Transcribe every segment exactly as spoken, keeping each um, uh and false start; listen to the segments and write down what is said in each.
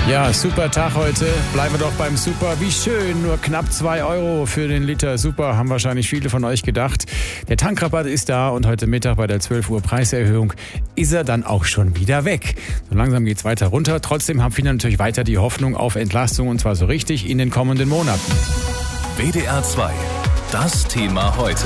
Ja, super Tag heute. Bleiben wir doch beim Super. Wie schön, nur knapp zwei Euro für den Liter Super, haben wahrscheinlich viele von euch gedacht. Der Tankrabatt ist da und heute Mittag bei der zwölf Uhr Preiserhöhung ist er dann auch schon wieder weg. So langsam geht's weiter runter. Trotzdem haben viele natürlich weiter die Hoffnung auf Entlastung und zwar so richtig in den kommenden Monaten. W D R zwei, das Thema heute.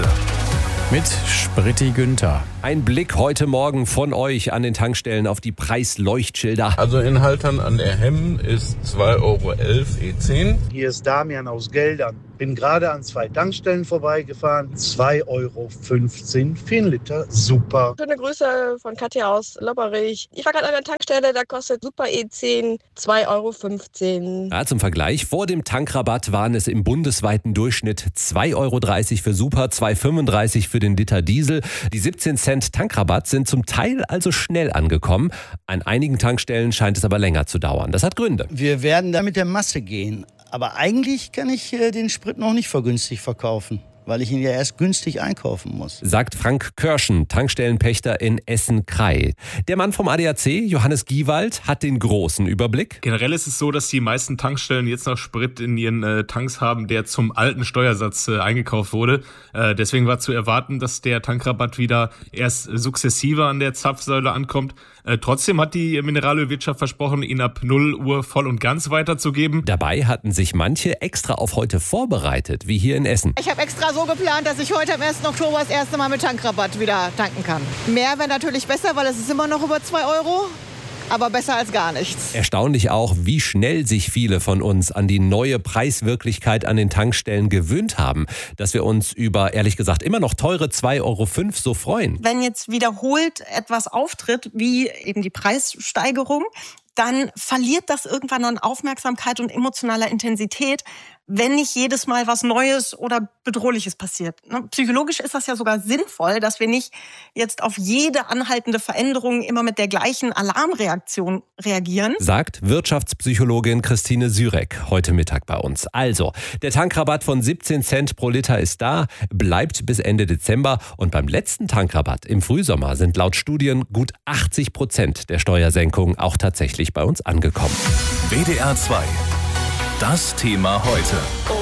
Mit Spritti Günther. Ein Blick heute Morgen von euch an den Tankstellen auf die Preisleuchtschilder. Also in Haltern an der Hemm ist zwei Euro elf E zehn. Hier ist Damian aus Geldern. Bin gerade an zwei Tankstellen vorbeigefahren. zwei Euro fünfzehn für einen Liter Super. Schöne Grüße von Katja aus Lopperich. Ich war gerade an der Tankstelle, da kostet Super E zehn zwei Euro fünfzehn. Ja, zum Vergleich, vor dem Tankrabatt waren es im bundesweiten Durchschnitt zwei Euro dreißig für Super, zwei Euro fünfunddreißig für den Liter Diesel. Die siebzehn Cent Tankrabatt sind zum Teil also schnell angekommen. An einigen Tankstellen scheint es aber länger zu dauern. Das hat Gründe. Wir werden da mit der Masse gehen. Aber eigentlich kann ich äh, den Sprit noch nicht vergünstigt verkaufen, weil ich ihn ja erst günstig einkaufen muss. Sagt Frank Körschen, Tankstellenpächter in Essen-Krei. Der Mann vom A D A C, Johannes Giewald, hat den großen Überblick. Generell ist es so, dass die meisten Tankstellen jetzt noch Sprit in ihren äh, Tanks haben, der zum alten Steuersatz äh, eingekauft wurde. Äh, deswegen war zu erwarten, dass der Tankrabatt wieder erst sukzessive an der Zapfsäule ankommt. Äh, trotzdem hat die Mineralölwirtschaft versprochen, ihn ab null Uhr voll und ganz weiterzugeben. Dabei hatten sich manche extra auf heute vorbereitet, wie hier in Essen. Ich habe extra so geplant, dass ich heute am ersten Oktober das erste Mal mit Tankrabatt wieder tanken kann. Mehr wäre natürlich besser, weil es ist immer noch über zwei Euro. Aber besser als gar nichts. Erstaunlich auch, wie schnell sich viele von uns an die neue Preiswirklichkeit an den Tankstellen gewöhnt haben. Dass wir uns über, ehrlich gesagt, immer noch teure zwei Euro fünf so freuen. Wenn jetzt wiederholt etwas auftritt, wie eben die Preissteigerung, dann verliert das irgendwann an Aufmerksamkeit und emotionaler Intensität, wenn nicht jedes Mal was Neues oder Bedrohliches passiert. Psychologisch ist das ja sogar sinnvoll, dass wir nicht jetzt auf jede anhaltende Veränderung immer mit der gleichen Alarmreaktion reagieren. Sagt Wirtschaftspsychologin Christine Sürek heute Mittag bei uns. Also, der Tankrabatt von siebzehn Cent pro Liter ist da, bleibt bis Ende Dezember und beim letzten Tankrabatt im Frühsommer sind laut Studien gut achtzig Prozent der Steuersenkung auch tatsächlich bei uns angekommen. W D R zwei, das Thema heute.